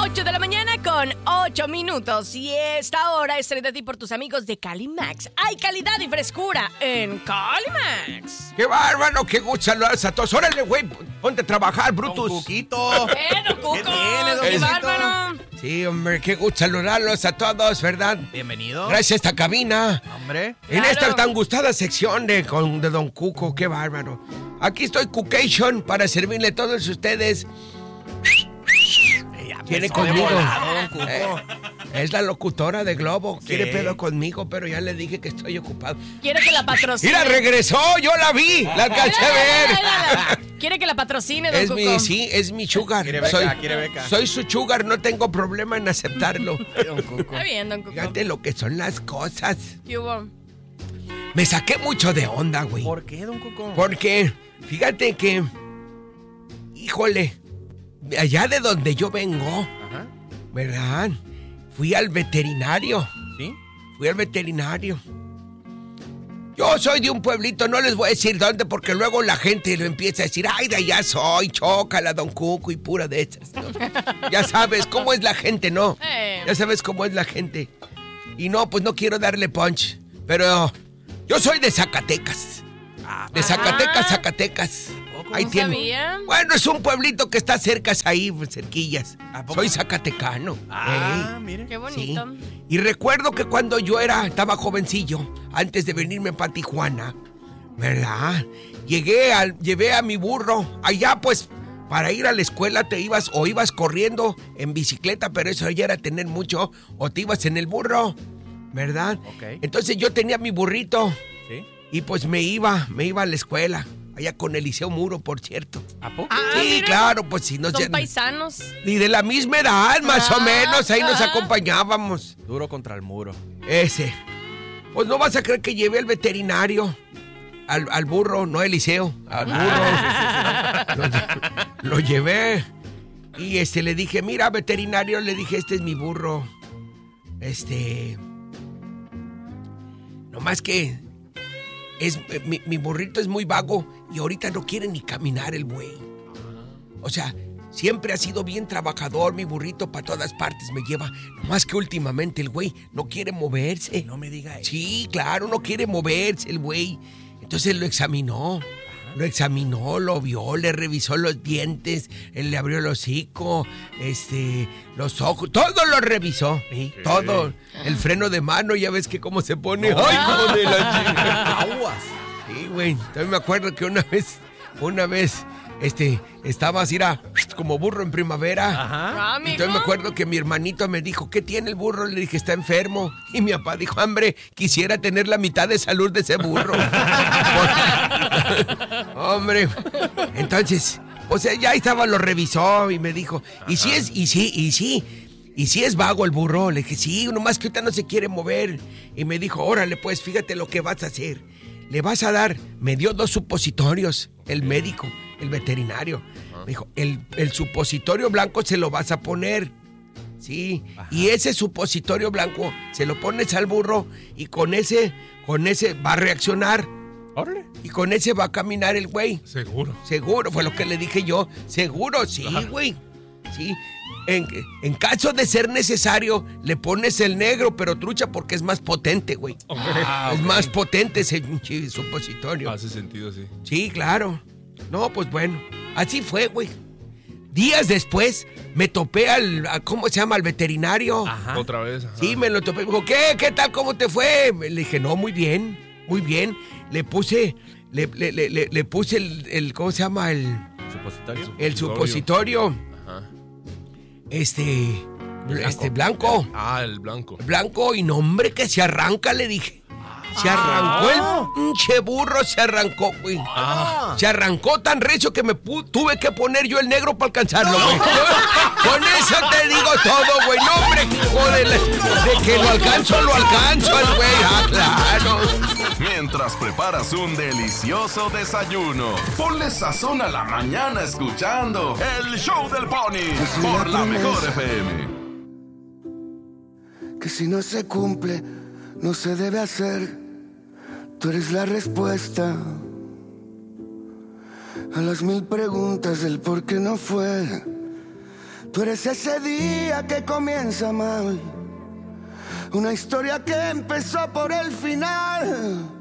8 de la mañana con 8 minutos. Y esta hora es traída a ti por tus amigos de Calimax. Hay calidad y frescura en Calimax. ¡Qué bárbaro! ¡Qué gusto saludarlos a todos! ¡Órale, güey! Ponte a trabajar, Brutus. Don Cuquito. Don Cuco! ¿Qué tiene, don ¡Qué Cuquito? bárbaro! Sí, hombre, qué gusto saludarlos a todos, ¿verdad? Bienvenido. Gracias a esta cabina. Hombre. En Claro. esta tan gustada sección de Don Cuco, qué bárbaro. Aquí estoy, Cucation, para servirle a todos ustedes. Quiere conmigo. Don Cuco. Es la locutora de Globo. Quiere ¿Qué? pedo conmigo, pero ya le dije que estoy ocupado. Quiere que la patrocine. ¡Mira, regresó! ¡Yo la vi! ¡La alcancé a ver! Quiere que la patrocine, Don Es Cuco. es mi sugar. Quiere beca, quiere beca. Soy su sugar, no tengo problema en aceptarlo. Don Cuco. Está bien, Don Cuco. Fíjate lo que son las cosas. ¿Qué hubo? Me saqué mucho de onda, güey. ¿Por qué, don Cuco? Porque, fíjate que, híjole, allá de donde yo vengo, Ajá. ¿verdad? Fui al veterinario. ¿Sí? Fui al veterinario. Yo soy de un pueblito, no les voy a decir dónde, porque luego la gente lo empieza a decir, ay, de allá soy, chócala, Don Cuco, y pura de esas, ¿no? Ya sabes cómo es la gente, ¿no? Ya sabes cómo es la gente. Y no, pues no quiero darle punch, pero yo soy de Zacatecas. De Zacatecas, Zacatecas. Ahí No tiene. sabía. Bueno, es un pueblito que está cerca ahí, cerquillas. ¿A poco? Soy zacatecano. Ah, Ey. mire. Qué Sí. bonito. Y recuerdo que cuando yo estaba jovencillo, antes de venirme para Tijuana, ¿verdad? Llevé a mi burro. Allá, pues, para ir a la escuela te ibas corriendo en bicicleta, pero eso ya era tener mucho, o te ibas en el burro, ¿verdad? Ok. Entonces yo tenía mi burrito ¿Sí? y pues me iba a la escuela. Allá con Eliseo Muro, por cierto. ¿A poco? Ah, Sí, mira. claro, pues si no Son paisanos. ni de la misma edad, más o menos, ahí nos ah. acompañábamos. Duro contra el muro. Ese. Pues no vas a creer que llevé al veterinario, al burro, no a Eliseo, al burro. Lo llevé y le dije, mira, veterinario, le dije, este es mi burro. Nomás que mi burrito es muy vago y ahorita no quiere ni caminar el güey. O sea, siempre ha sido bien trabajador, mi burrito para todas partes me lleva. Nomás que últimamente el güey no quiere moverse. No me diga eso. Sí, claro, no quiere moverse el güey. Entonces lo examinó, lo vio, le revisó los dientes, él le abrió el hocico, los ojos, todo lo revisó. ¿Sí? Todo. El freno de mano, ya ves que cómo se pone. ¡Ay, como de la chica! Aguas. Sí, güey. También me acuerdo que una vez, estaba así, era como burro en primavera. Ajá. Ah, mijo. Entonces me acuerdo que mi hermanito me dijo, ¿qué tiene el burro? Le dije, está enfermo. Y mi papá dijo, hombre, quisiera tener la mitad de salud de ese burro. Hombre. Entonces, o sea, ya estaba, lo revisó y me dijo, y si es vago el burro. Le dije, sí, nomás que ahorita no se quiere mover. Y me dijo, órale, pues, fíjate lo que vas a hacer. Le vas a dar, me dio 2 supositorios, el médico, el veterinario. Me dijo, el supositorio blanco se lo vas a poner, ¿sí? Ajá. Y ese supositorio blanco se lo pones al burro y con ese va a reaccionar. Órale. Y con ese va a caminar el güey. Seguro. Seguro, fue lo que le dije yo. Seguro, sí, güey. Sí. En caso de ser necesario, le pones el negro, pero trucha porque es más potente, güey. Es más potente ese pinche supositorio. Hace sentido, sí. Sí, claro. No, pues bueno, así fue, güey. Días después me topé ¿cómo se llama? Al veterinario. Ajá. Otra vez. Ajá. Sí, me lo topé. Me dijo, ¿qué tal? ¿Cómo te fue? Le dije, no, muy bien, muy bien. Le puse el ¿cómo se llama? ¿Supositorio? El supositorio. Ajá. Blanco. Ah, el blanco. Blanco y no, hombre, que se arranca, le dije. Se arrancó el pinche burro, se arrancó, güey. Se arrancó tan recio que me tuve que poner yo el negro para alcanzarlo, güey. Con eso te digo todo, güey. No, hombre, joder, de que lo alcanzo al güey. Ah, claro. Mientras preparas un delicioso desayuno, ponle sazón a la mañana escuchando el show del Pony por la mejor FM. Que si no se cumple, no se debe hacer. Tú eres la respuesta a las 1000 preguntas del por qué no fue. Tú eres ese día que comienza mal, una historia que empezó por el final.